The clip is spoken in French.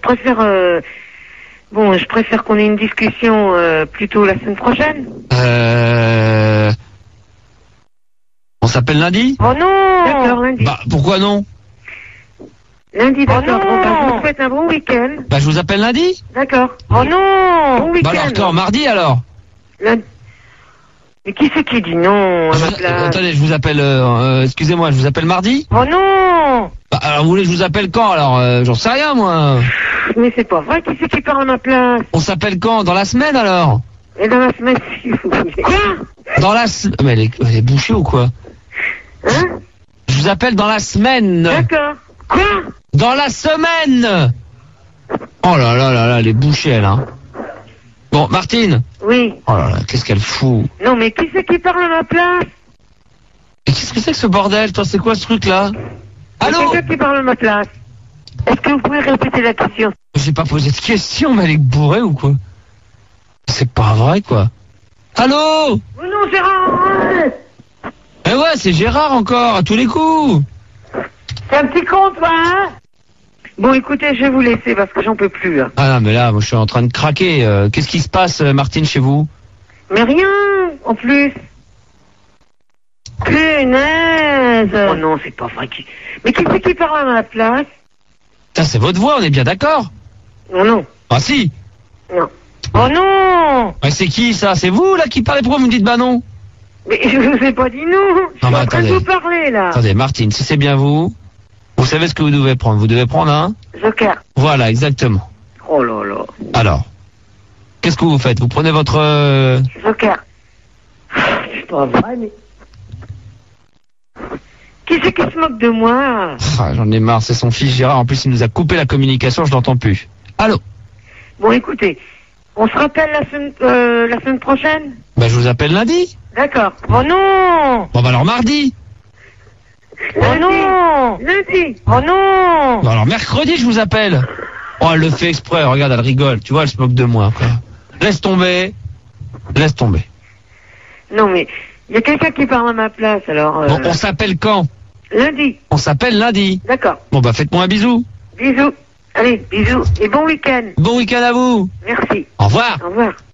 préfère... Bon, je préfère qu'on ait une discussion plutôt la semaine prochaine. On s'appelle lundi? Oh non! D'accord, lundi. Bah, pourquoi non? Lundi, d'accord. Bon, bah, je vous souhaite un bon week-end. Bah, je vous appelle lundi? D'accord. Oh non! Bon week-end. Bah alors, quand? Mardi, alors? Lundi. Mais qui c'est qui dit non à ma place? Attendez, je vous appelle... excusez-moi, je vous appelle mardi? Oh non! Bah, alors, vous voulez que je vous appelle quand, alors? J'en sais rien, moi. Mais c'est pas vrai, qui c'est qui parle à ma place? On s'appelle quand? Dans la semaine, alors? Et dans la semaine, si vous voulez. Quoi? Dans la semaine... Mais elle est bouchée ou quoi? Hein? Je vous appelle dans la semaine. D'accord. Quoi? Dans la semaine. Oh là là là là, elle est bouchée, elle, hein. Bon, Martine. Oui. Oh là là, qu'est-ce qu'elle fout? Non, mais qui c'est qui parle à ma place? Mais qu'est-ce que c'est que ce bordel? Toi, c'est quoi ce truc-là? Allô? C'est quelqu'un qui parle à ma place. Est-ce que vous pouvez répéter la question? J'ai pas posé de question, mais elle est bourrée ou quoi? C'est pas vrai, quoi. Allô? Oh non, Gérard, arrête! Eh ouais, c'est Gérard encore, à tous les coups. C'est un petit con, toi, hein? Bon, écoutez, je vais vous laisser parce que j'en peux plus. Hein. Ah non, mais là, moi, je suis en train de craquer. Qu'est-ce qui se passe, Martine, chez vous? Mais rien, en plus. Punaise! Oh non, c'est pas vrai. Mais qui c'est qui parle à ma place? Ça, c'est votre voix, on est bien d'accord? Non, non. Ah si. Non. Oh non! Ouais, c'est qui, ça? C'est vous, là, qui parlez? Pourquoi vous me dites bah non? Mais je vous ai pas dit non. Je suis en train de vous parler, là. Attendez, Martine, si c'est bien vous savez ce que vous devez prendre. Vous devez prendre un... Joker. Voilà, exactement. Oh là là. Alors, qu'est-ce que vous faites? Vous prenez votre... Joker. C'est pas vrai, mais... Qui c'est qui se moque de moi? Ah, j'en ai marre, c'est son fils Gérard. En plus, il nous a coupé la communication, je l'entends plus. Allô? Bon, écoutez, on se rappelle la semaine prochaine? Bah, je vous appelle lundi. D'accord. Oh non! Bon, bah alors mardi. Oh non! Lundi! Oh non! Bon, alors mercredi, je vous appelle. Oh, elle le fait exprès, regarde, elle rigole. Tu vois, elle se moque de moi, quoi. Laisse tomber. Laisse tomber. Non, mais il y a quelqu'un qui parle à ma place, alors... Bon, on s'appelle quand? Lundi. On s'appelle lundi. D'accord. Bon, bah faites-moi un bisou. Bisous. Allez, bisous. Et bon week-end. Bon week-end à vous. Merci. Au revoir. Au revoir.